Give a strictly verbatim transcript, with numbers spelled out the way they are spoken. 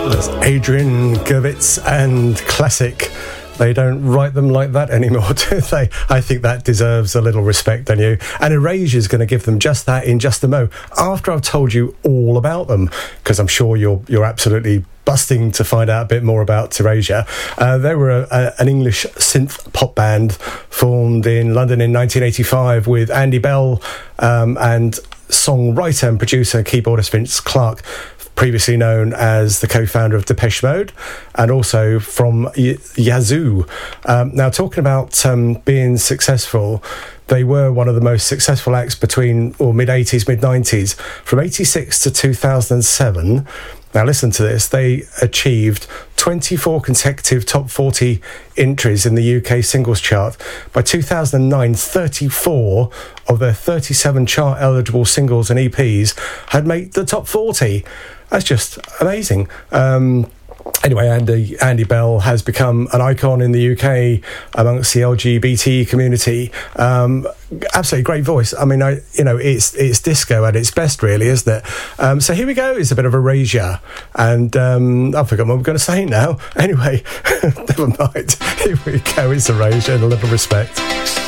Adrian Gervitz and Classic. They don't write them like that anymore, do they? I think that deserves a little respect, don't you? And Erasure's going to give them just that in just a mo, after I've told you all about them, because I'm sure you're you're absolutely busting to find out a bit more about Erasure. Uh, they were a, a, an English synth pop band formed in London in nineteen eighty-five with Andy Bell um, and songwriter and producer keyboardist Vince Clarke, previously known as the co-founder of Depeche Mode, and also from y- Yazoo. Um, now, talking about um, being successful, they were one of the most successful acts between, or mid-eighties, mid-nineties. From eighty-six to two thousand seven, now listen to this, they achieved twenty-four consecutive top forty entries in the U K singles chart. By two thousand nine, thirty-four of their thirty-seven chart-eligible singles and E Ps had made the top forty. That's just amazing. Um, anyway, Andy Andy Bell has become an icon in the U K amongst the L G B T community. Um, absolutely great voice. I mean, I you know, it's it's disco at its best, really, isn't it? Um, so here we go. It's a bit of Erasure, and um, I forgot what I'm going to say now. Anyway, never mind. Here we go. It's Erasure and a little respect.